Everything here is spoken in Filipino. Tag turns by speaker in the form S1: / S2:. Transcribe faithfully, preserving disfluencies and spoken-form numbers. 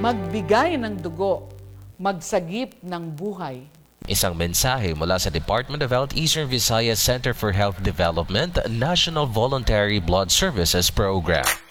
S1: magbigay ng dugo, magsagip ng buhay.
S2: Isang mensahe mula sa Department of Health Eastern Visayas Center for Health Development National Voluntary Blood Services Program.